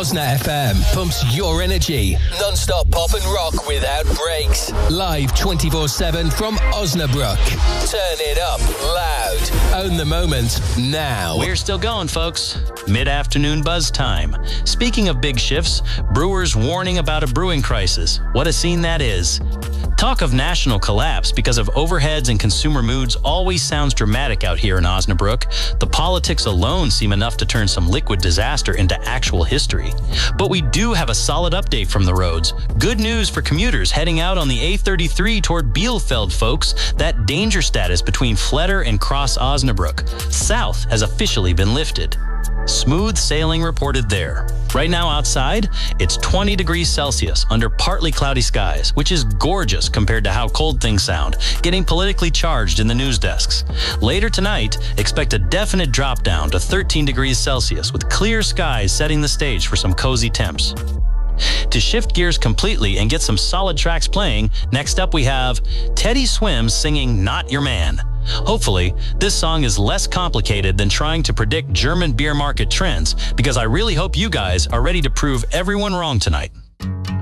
Osna FM pumps your energy. Non-stop pop and rock without breaks. Live 24/7 from Osnabrück. Turn it up loud. Own the moment now. We're still going, folks. Mid-afternoon buzz time. Speaking of big shifts, brewers warning about a brewing crisis. What a scene that is. Talk of national collapse because of overheads and consumer moods always sounds dramatic out here in Osnabrück. The politics alone seem enough to turn some liquid disaster into actual history. But we do have a solid update from the roads. Good news for commuters heading out on the A33 toward Bielefeld, folks. That danger status between Fletter and Cross Osnabrück south has officially been lifted. Smooth sailing reported there. Right now outside, it's 20 degrees Celsius under partly cloudy skies, which is gorgeous compared to how cold things sound, getting politically charged in the news desks. Later tonight, expect a definite drop down to 13 degrees Celsius with clear skies setting the stage for some cozy temps. To shift gears completely and get some solid tracks playing, next up we have Teddy Swims singing Not Your Man. Hopefully, this song is less complicated than trying to predict German beer market trends, because I really hope you guys are ready to prove everyone wrong tonight.